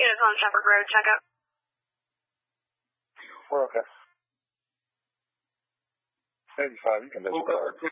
It is on Shepherd Road. Check up. We're okay. 85, you can disregard.